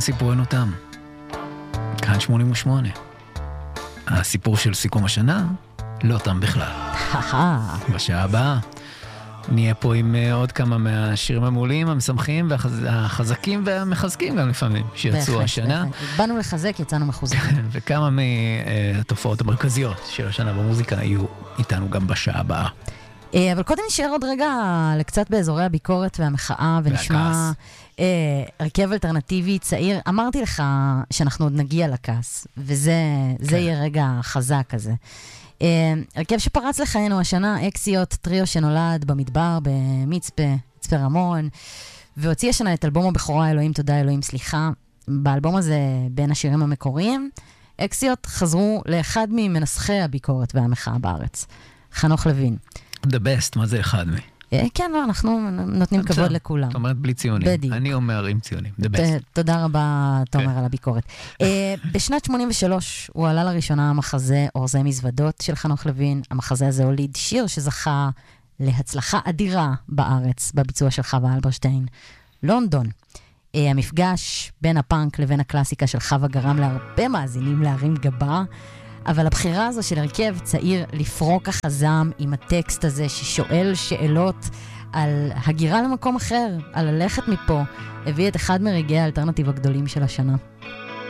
סיפורנו תם. כאן 88. הסיפור של סיכום השנה לא תם בכלל. בשעה הבאה נהיה פה עם עוד כמה מהשירים המעולים, המשמחים והחזקים והמחזקים גם לפעמים שיצאו השנה. באנו לחזק, יצאנו מחוזקים. וכמה מהתופעות המרכזיות של השנה במוזיקה יהיו איתנו גם בשעה הבאה. אבל קודם נשאר עוד רגע לקצת באזורי הביקורת והמחאה, ונשמע הרכב אלטרנטיבי צעיר. אמרתי לך שאנחנו עוד נגיע לכעס, וזה יהיה רגע חזק כזה. הרכב שפרץ לחיינו השנה, אקסיות, טריו שנולד במדבר, במצפה רמון, והוציא השנה את אלבום הבכורה אלוהים תודה אלוהים סליחה. באלבום הזה, בין השירים המקוריים, אקסיות חזרו לאחד ממנסחי הביקורת והמחאה בארץ, חנוך לוין. The best, מה זה אחד מי? כן, לא, אנחנו נותנים כבוד לכולם. זאת אומרת בלי ציונים. בדיוק. אני אומר עם ציונים, the best. תודה רבה, תומר, על הביקורת. בשנת 83 הוא עלה לראשונה המחזה אורזי מזוודות של חנוך לוין. המחזה הזה הוליד שיר שזכה להצלחה אדירה בארץ, בביצוע של חווה אלברשטיין. לונדון. המפגש בין הפאנק לבין הקלאסיקה של חווה גרם להרבה מאזינים להרים גבה, אבל הבחירה הזו של הרכב צעיר לפרוק החזם עם הטקסט הזה ששואל שאלות על הגירה למקום אחר, על ללכת מפה, הביא את אחד מרגעי האלטרנטיב הגדולים של השנה.